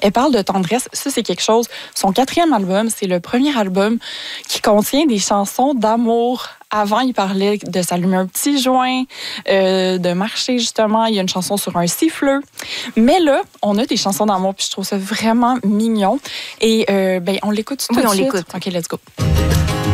Elle parle de tendresse. Ça, c'est quelque chose. Son 4e album, c'est le premier album qui contient des chansons d'amour. Avant, il parlait de s'allumer un petit joint, de marcher, justement. Il y a une chanson sur un siffleux. Mais là, on a des chansons d'amour, puis je trouve ça vraiment mignon. Et on l'écoute tout de suite. Oui, on l'écoute. OK, let's go.